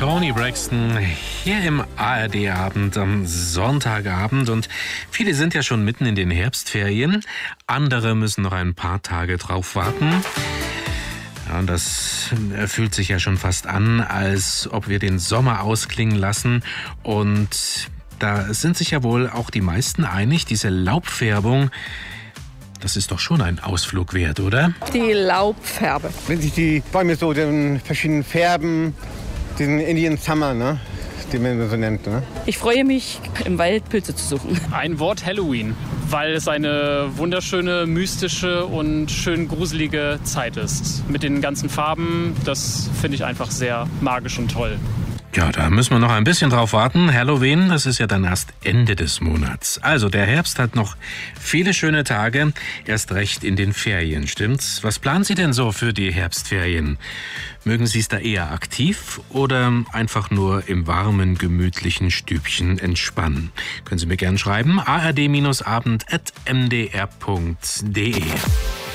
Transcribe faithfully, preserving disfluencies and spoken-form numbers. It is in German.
Toni Braxton hier im A R D-Abend am Sonntagabend. Und viele sind ja schon mitten in den Herbstferien. Andere müssen noch ein paar Tage drauf warten. Ja, und das fühlt sich ja schon fast an, als ob wir den Sommer ausklingen lassen. Und da sind sich ja wohl auch die meisten einig, diese Laubfärbung, das ist doch schon ein Ausflug wert, oder? Die Laubfärbe. Wenn sich die Bäume so in verschiedenen Färben, diesen Indian Summer, ne? Den man so nennt. Ne? Ich freue mich, im Wald Pilze zu suchen. Ein Wort Halloween, weil es eine wunderschöne, mystische und schön gruselige Zeit ist. Mit den ganzen Farben, das finde ich einfach sehr magisch und toll. Ja, da müssen wir noch ein bisschen drauf warten. Halloween, das ist ja dann erst Ende des Monats. Also der Herbst hat noch viele schöne Tage, erst recht in den Ferien, stimmt's? Was planen Sie denn so für die Herbstferien? Mögen Sie es da eher aktiv oder einfach nur im warmen, gemütlichen Stübchen entspannen? Können Sie mir gern schreiben, a r d abend at m d r punkt d e.